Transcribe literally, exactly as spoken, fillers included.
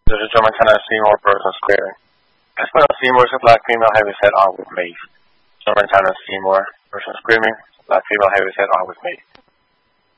This is German Tenor Seymour person screaming. Espero Seymour is a black female heavyset on with me. German Tenor Seymour person screaming. Black female heavyset on with me.